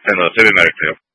せーの、セブンまで来たよ。